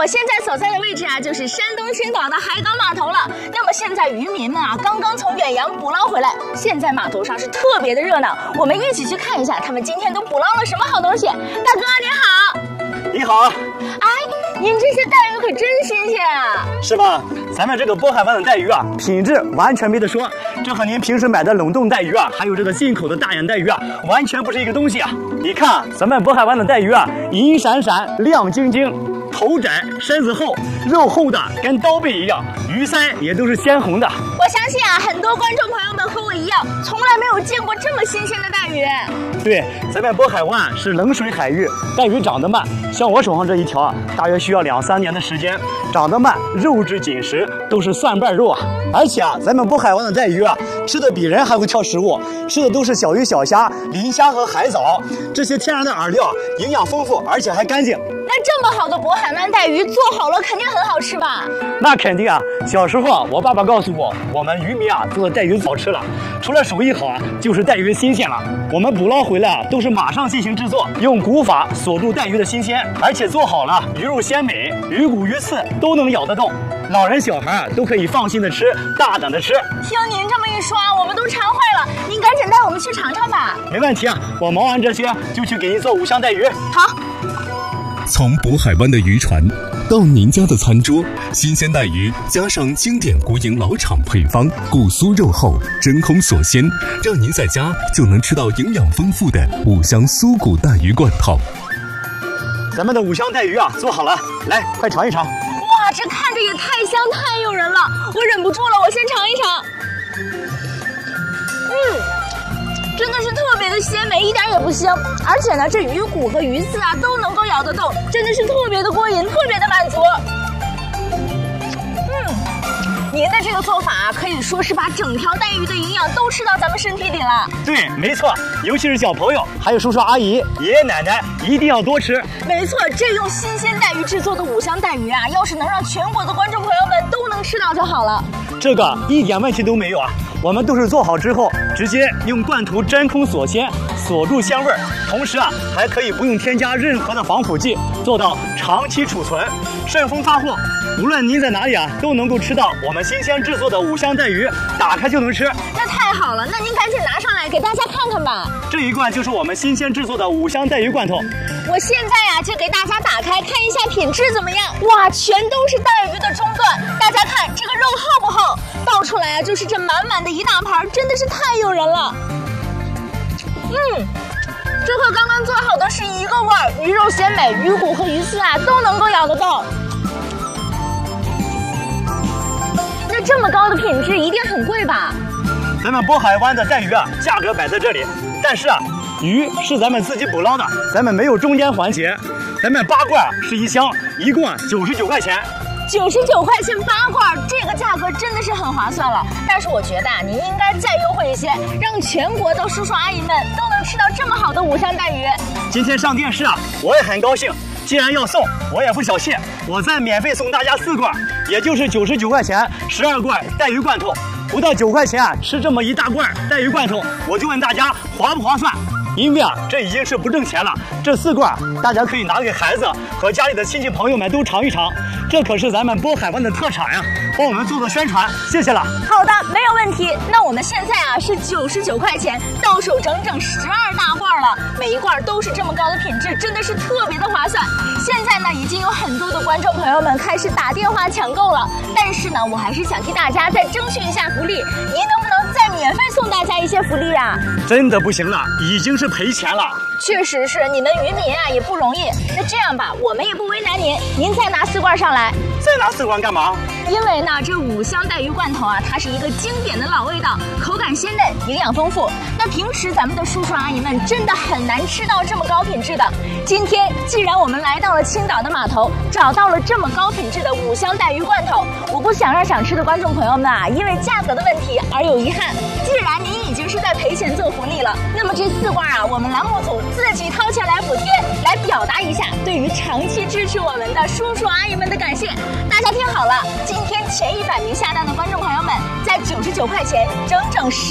我现在所在的位置啊，就是山东青岛的海港码头了。那么现在渔民们啊，刚刚从远洋捕捞回来，现在码头上是特别的热闹。我们一起去看一下，他们今天都捕捞了什么好东西。大哥你好。 你好啊。 哎，您这些带鱼可真新鲜啊。 是吧？咱们这个渤海湾的带鱼啊，品质完全没得说。这和您平时买的冷冻带鱼啊，还有这个进口的大眼带鱼啊，完全不是一个东西啊。你看咱们渤海湾的带鱼啊，银闪闪，亮晶晶，头窄身子厚，肉厚的跟刀背一样，鱼鳃也都是鲜红的。 我相信啊，很多观众朋友们和我一样，从来没有见过这么新鲜的带鱼。 对，咱们渤海湾是冷水海域，带鱼长得慢，像我手上这一条啊，大约需要2-3年的时间，长得慢，肉质紧实，都是蒜瓣肉啊。而且啊，咱们渤海湾的带鱼啊，吃的比人还会挑食物，吃的都是小鱼小虾、磷虾和海藻，这些天然的饵料，营养丰富，而且还干净。 那这么好的渤海湾带鱼做好了，肯定很好吃吧？ 那肯定啊！小时候啊，我爸爸告诉我，我们渔民啊做的带鱼好吃了，除了手艺好啊，就是带鱼新鲜了。我们捕捞回来啊，都是马上进行制作，用古法锁住带鱼的新鲜，而且做好了，鱼肉鲜美，鱼骨鱼刺都能咬得动，老人小孩啊都可以放心的吃，大胆的吃。 听您这么一说啊，我们都馋坏了，您赶紧带我们去尝尝吧。 没问题啊，我忙完这些就去给您做5香带鱼。 好。 从渤海湾的渔船到您家的餐桌，新鲜带鱼加上经典国营老厂配方，骨酥肉厚，真空锁鲜，让您在家就能吃到营养丰富的5香酥骨带鱼罐头。 咱们的5香带鱼啊做好了，来，快尝一尝。 哇，这看着也太香太诱人了，我忍不住了，我先尝一尝。真的是特别的鲜美，一点也不腥，而且呢，这鱼骨和鱼刺啊都能够咬得动，真的是特别的过瘾，特别的满足。您的这个做法啊，可以说是把整条带鱼的营养都吃到咱们身体里了。 对，没错，尤其是小朋友，还有叔叔阿姨、爷爷奶奶，一定要多吃。 没错，这用新鲜带鱼制作的5香带鱼啊，要是能让全国的观众朋友们都能吃到就好了。 这个一点问题都没有啊！我们都是做好之后，直接用罐头真空锁鲜，锁住鲜味儿，同时啊，还可以不用添加任何的防腐剂，做到长期储存、顺丰发货。无论您在哪里啊，都能够吃到我们新鲜制作的5香带鱼，打开就能吃。 那太好了，那您赶紧拿上来给大家看看吧。 这一罐就是我们新鲜制作的5香带鱼罐头。 我现在啊就给大家打开看一下品质怎么样。哇，全都是带鱼的中段，大家看这个肉厚不厚？倒出来啊就是这满满的一大盘，真的是太诱人了。这和刚刚做好的是一个味儿，鱼肉鲜美，鱼骨和鱼刺啊都能够咬得动。那这么高的品质一定很贵吧？ 咱们渤海湾的带鱼啊，价格摆在这里，但是啊，鱼是咱们自己捕捞的，咱们没有中间环节。咱们8罐是1箱，一共99块钱。 99块钱8罐，这个价格真的是很划算了。但是我觉得啊，您应该再优惠一些，让全国的叔叔阿姨们都能吃到这么好的5香带鱼。 今天上电视啊，我也很高兴。既然要送，我也不小气，我再免费送大家4罐，也就是99块钱12罐带鱼罐头。不到9块钱啊，吃这么一大罐带鱼罐头，我就问大家划不划算？因为啊，这已经是不挣钱了。这4罐大家可以拿给孩子和家里的亲戚朋友们都尝一尝，这可是咱们渤海湾的特产呀，帮我们做宣传，谢谢了。 好的，没有问题。那我们现在啊是99块钱，到手整整12大罐了，每一罐都是这么高的品质，真的是特别的划算。现在呢，已经有很多的观众朋友们开始打电话抢购了，但是呢，我还是想替大家再争取一下福利，您能不能再免费送大家一些福利啊？ 真的不行了，已经是赔钱了。 确实是，你们渔民啊也不容易。那这样吧，我们也不为难您，您再拿4罐上来。 再拿4罐干嘛？ 因为呢，这5香带鱼罐头啊，它是一个经典的老味道，口感鲜嫩，营养丰富。那平时咱们的叔叔阿姨们真的很难吃到这么高品质的。今天既然我们来到了青岛的码头，找到了这么高品质的5香带鱼罐头，我不想让想吃的观众朋友们啊，因为价格的问题而有遗憾。既然您已经是在赔钱做福利了，那么这4罐啊，我们栏目组自己掏钱来补贴，来表达一下对于长期支持我们的叔叔阿姨们的感谢。大家听好了，今天前100名下单的观众朋友们，在99块钱整整10